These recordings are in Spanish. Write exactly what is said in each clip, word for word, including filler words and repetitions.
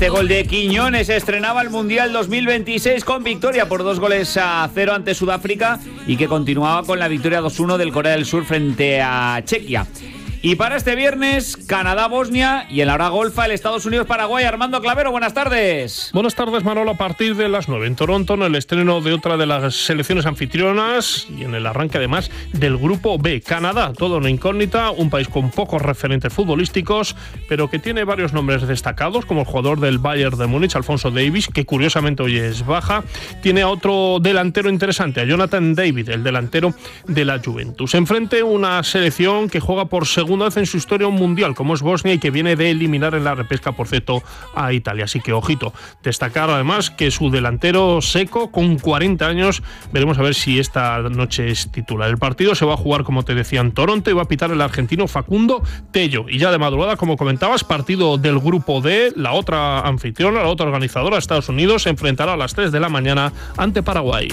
Este gol de Quiñones estrenaba el Mundial dos mil veintiséis con victoria por dos goles a cero ante Sudáfrica y que continuaba con la victoria dos uno del Corea del Sur frente a Chequia. Y para este viernes, Canadá-Bosnia y en la hora golfa el Estados Unidos-Paraguay. Armando Clavero, buenas tardes. Buenas tardes, Manolo. A partir de las nueve en Toronto, en el estreno de otra de las selecciones anfitrionas y en el arranque además del Grupo B. Canadá, todo una incógnita, un país con pocos referentes futbolísticos, pero que tiene varios nombres destacados, como el jugador del Bayern de Múnich, Alphonso Davies, que curiosamente hoy es baja. Tiene a otro delantero interesante, a Jonathan David, el delantero de la Juventus. Enfrente una selección que juega por segundo segunda vez en su historia un mundial, como es Bosnia, y que viene de eliminar en la repesca, por cierto, a Italia. Así que, ojito, destacar además que su delantero Seco, con cuarenta años, veremos a ver si esta noche es titular. El partido se va a jugar, como te decía, en Toronto y va a pitar el argentino Facundo Tello. Y ya de madrugada, como comentabas, partido del Grupo D, la otra anfitriona, la otra organizadora, Estados Unidos, se enfrentará a las tres de la mañana ante Paraguay.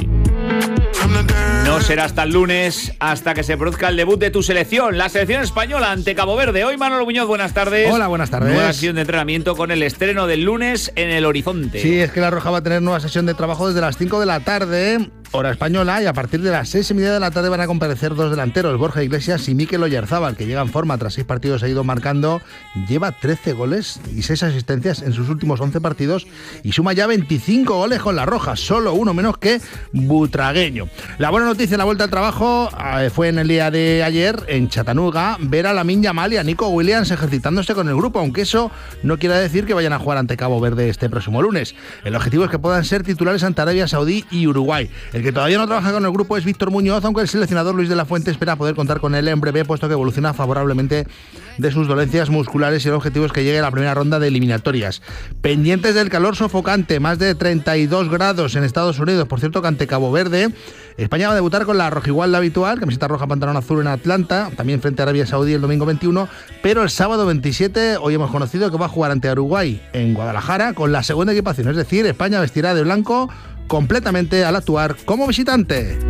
No será hasta el lunes hasta que se produzca el debut de tu selección, la selección española ante Cabo Verde. Hoy Manolo Muñoz, buenas tardes. Hola, buenas tardes. Nueva sesión de entrenamiento con el estreno del lunes en el horizonte. Sí, es que la Roja va a tener nueva sesión de trabajo desde las cinco de la tarde, hora española, y a partir de las seis y media de la tarde van a comparecer dos delanteros, Borja Iglesias y Mikel Oyarzábal, que llega en forma tras seis partidos seguidos marcando. Lleva trece goles y seis asistencias en sus últimos once partidos y suma ya veinticinco goles con la Roja, solo uno menos que Butragueño. La buena noticia en la vuelta al trabajo eh, fue en el día de ayer en Chattanooga ver a Lamine Yamal y a Nico Williams ejercitándose con el grupo, aunque eso no quiere decir que vayan a jugar ante Cabo Verde este próximo lunes. El objetivo es que puedan ser titulares ante Arabia Saudí y Uruguay. El que todavía no trabaja con el grupo es Víctor Muñoz, aunque el seleccionador Luis de la Fuente espera poder contar con él en breve, puesto que evoluciona favorablemente de sus dolencias musculares y el objetivo es que llegue a la primera ronda de eliminatorias. Pendientes del calor sofocante, más de treinta y dos grados en Estados Unidos. Por cierto, que ante Cabo Verde, España va a debutar con la rojigual habitual, camiseta roja, pantalón azul en Atlanta, también frente a Arabia Saudí el domingo veintiuno, pero el sábado veintisiete, hoy hemos conocido que va a jugar ante Uruguay en Guadalajara con la segunda equipación, es decir, España vestirá de blanco completamente al actuar como visitante.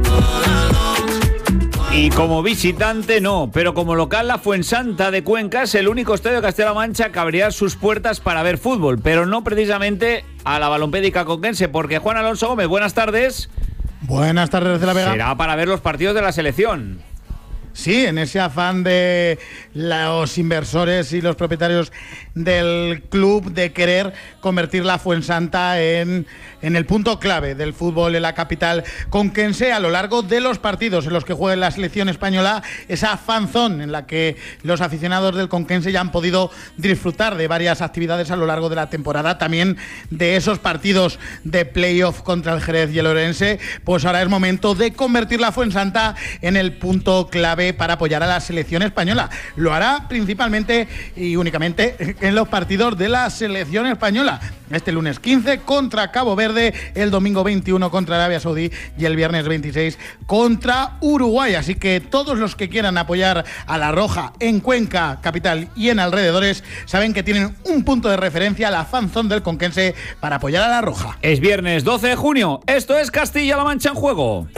Y como visitante no, pero como local la Fuensanta de Cuenca es el único estadio de Castilla-La Mancha que abrirá sus puertas para ver fútbol, pero no precisamente a la Balompédica Conquense, porque Juan Alonso Gómez, buenas tardes. Buenas tardes, de la Vega. Será para ver los partidos de la selección. Sí, en ese afán de los inversores y los propietarios del club de querer convertir la Fuensanta en, en el punto clave del fútbol en la capital conquense a lo largo de los partidos en los que juega la selección española, esa fan zone en la que los aficionados del conquense ya han podido disfrutar de varias actividades a lo largo de la temporada, también de esos partidos de playoff contra el Jerez y el Orense. Pues ahora es momento de convertir la Fuensanta en el punto clave para apoyar a la selección española. Lo hará principalmente y únicamente en los partidos de la selección española. Este lunes quince contra Cabo Verde, el domingo veintiuno contra Arabia Saudí y el viernes veintiséis contra Uruguay. Así que todos los que quieran apoyar a la Roja en Cuenca, capital y en alrededores, saben que tienen un punto de referencia, la fanzone del conquense, para apoyar a la Roja. Es viernes doce de junio. Esto es Castilla-La Mancha en juego.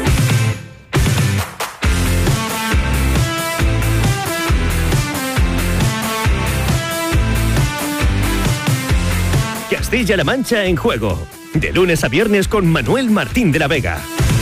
Castilla-La Mancha en juego. De lunes a viernes con Manuel Martín de la Vega.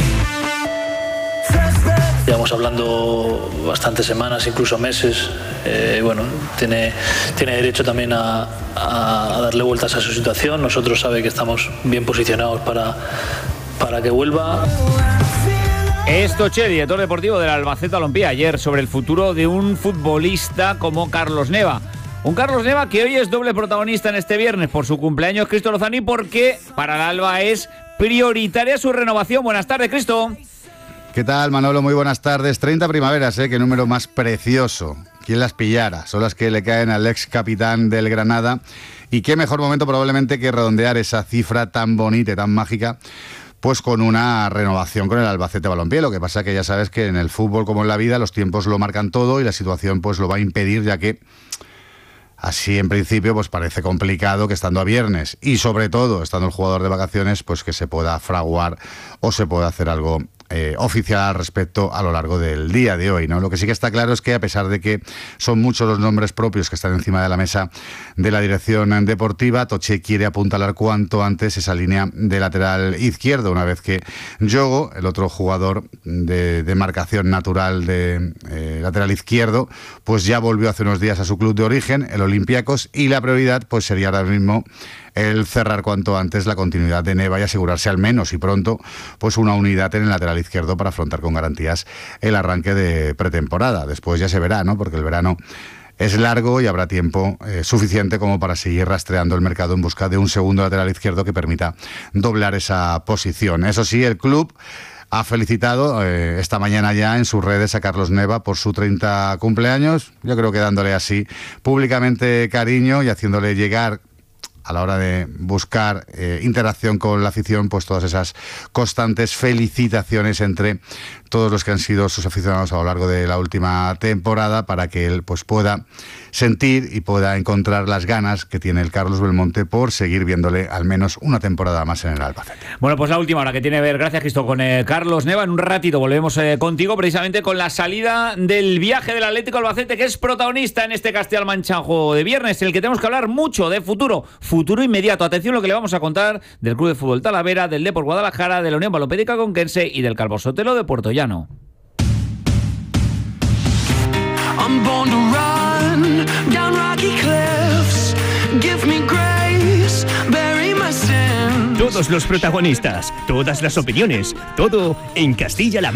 Llevamos hablando bastantes semanas, incluso meses. Eh, bueno, tiene, tiene derecho también a, a, a darle vueltas a su situación. Nosotros sabe que estamos bien posicionados para, para que vuelva. Esto, Che, director deportivo del Albacete Balompié, ayer sobre el futuro de un futbolista como Carlos Neva. Un Carlos Neva que hoy es doble protagonista en este viernes por su cumpleaños, Cristo Lozani, porque para el Alba es prioritaria su renovación. Buenas tardes, Cristo. ¿Qué tal, Manolo? Muy buenas tardes. treinta primaveras, ¿eh? Qué número más precioso. ¿Quién las pillara? Son las que le caen al ex capitán del Granada. Y qué mejor momento probablemente que redondear esa cifra tan bonita y tan mágica, pues con una renovación con el Albacete Balompié. Lo que pasa que ya sabes que en el fútbol, como en la vida, los tiempos lo marcan todo y la situación pues lo va a impedir, ya que así en principio pues parece complicado que estando a viernes y sobre todo estando el jugador de vacaciones, pues que se pueda fraguar o se pueda hacer algo eh, oficial al respecto a lo largo del día de hoy, ¿no? Lo que sí que está claro es que, a pesar de que son muchos los nombres propios que están encima de la mesa de la dirección deportiva, Toche quiere apuntalar cuanto antes esa línea de lateral izquierdo, una vez que Yogo, el otro jugador de, de marcación natural de eh, lateral izquierdo, pues ya volvió hace unos días a su club de origen, el Olympiacos, y la prioridad pues sería ahora mismo el cerrar cuanto antes la continuidad de Neva y asegurarse al menos y pronto pues una unidad en el lateral izquierdo para afrontar con garantías el arranque de pretemporada. Después ya se verá, ¿no? Porque el verano es largo y habrá tiempo eh, suficiente como para seguir rastreando el mercado en busca de un segundo lateral izquierdo que permita doblar esa posición. Eso sí, el club ha felicitado eh, esta mañana ya en sus redes a Carlos Neva por su treinta cumpleaños, yo creo que dándole así públicamente cariño y haciéndole llegar, a la hora de buscar eh, interacción con la afición, pues todas esas constantes felicitaciones entre todos los que han sido sus aficionados a lo largo de la última temporada, para que él pues pueda sentir y pueda encontrar las ganas que tiene el Carlos Belmonte por seguir viéndole al menos una temporada más en el Albacete. Bueno, pues la última hora que tiene que ver, gracias Cristo, con eh, Carlos Neva. En un ratito volvemos eh, contigo, precisamente con la salida del viaje del Atlético Albacete, que es protagonista en este Castilla-Mancha de viernes, en el que tenemos que hablar mucho de futuro, futuro inmediato. Atención lo que le vamos a contar del Club de Fútbol Talavera, del Depor Guadalajara, de la Unión Balonmépedica Conquense y del Calvo Sotelo de Puerto Llano. I'm born to run down rocky cliffs. Give me grace, bury my sin. Todos los protagonistas, todas las opiniones, todo en Castilla-La